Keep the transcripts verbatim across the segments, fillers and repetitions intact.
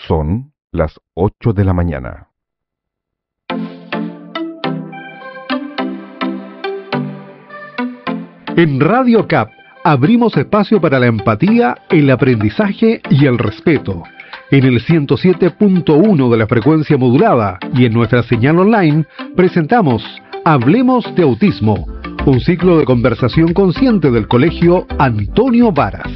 Son las ocho de la mañana. En Radio C A P abrimos espacio para la empatía, el aprendizaje y el respeto. En el ciento siete punto uno de la frecuencia modulada y en nuestra señal online presentamos Hablemos de Autismo, un ciclo de conversación consciente del Colegio Antonio Varas.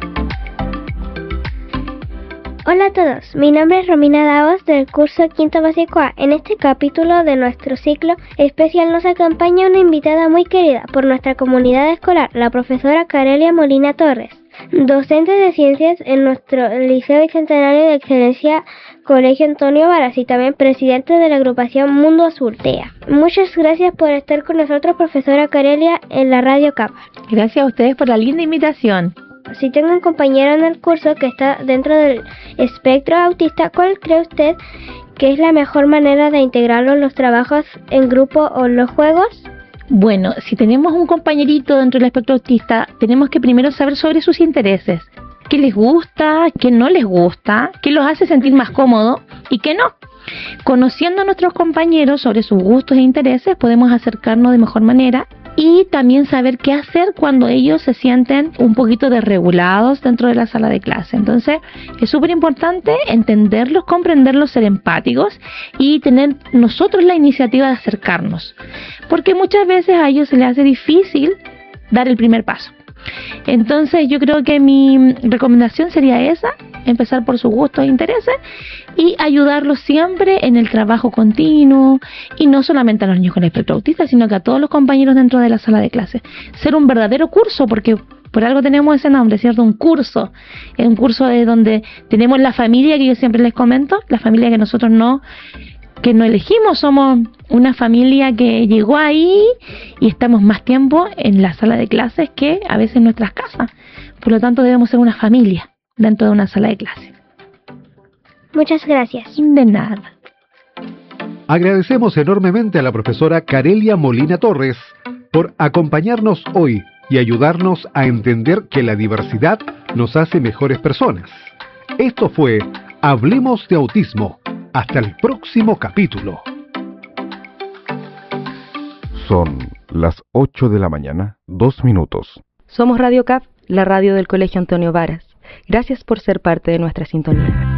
Hola a todos, mi nombre es Romina Davos del curso Quinto Básico A. En este capítulo de nuestro ciclo especial nos acompaña una invitada muy querida por nuestra comunidad escolar, la profesora Carelia Molina Torres, docente de ciencias en nuestro Liceo Bicentenario de Excelencia Colegio Antonio Varas y también presidente de la agrupación Mundo Azul T E A. Muchas gracias por estar con nosotros, profesora Carelia, en la Radio C A P. Gracias a ustedes por la linda invitación. Si tengo un compañero en el curso que está dentro del espectro autista, ¿cuál cree usted que es la mejor manera de integrarlo en los trabajos en grupo o en los juegos? Bueno, si tenemos un compañerito dentro del espectro autista, tenemos que primero saber sobre sus intereses. ¿Qué les gusta? ¿Qué no les gusta? ¿Qué los hace sentir más cómodos? ¿Y qué no? Conociendo a nuestros compañeros sobre sus gustos e intereses, podemos acercarnos de mejor manera y también saber qué hacer cuando ellos se sienten un poquito desregulados dentro de la sala de clase. Entonces, es súper importante entenderlos, comprenderlos, ser empáticos y tener nosotros la iniciativa de acercarnos, porque muchas veces a ellos se les hace difícil dar el primer paso. Entonces yo creo que mi recomendación sería esa, empezar por sus gustos e intereses y ayudarlos siempre en el trabajo continuo, y no solamente a los niños con espectro autista, sino que a todos los compañeros dentro de la sala de clase. Ser un verdadero curso, porque por algo tenemos ese nombre, ¿cierto? Un curso, es un curso de donde tenemos la familia que yo siempre les comento, la familia que nosotros no que no elegimos, somos una familia que llegó ahí y estamos más tiempo en la sala de clases que a veces en nuestras casas. Por lo tanto, debemos ser una familia dentro de una sala de clases. Muchas gracias. De nada. Agradecemos enormemente a la profesora Carelia Molina Torres por acompañarnos hoy y ayudarnos a entender que la diversidad nos hace mejores personas. Esto fue Hablemos de Autismo. Hasta el próximo capítulo. Son las ocho de la mañana, dos minutos. Somos Radio C A P, la radio del Colegio Antonio Varas. Gracias por ser parte de nuestra sintonía.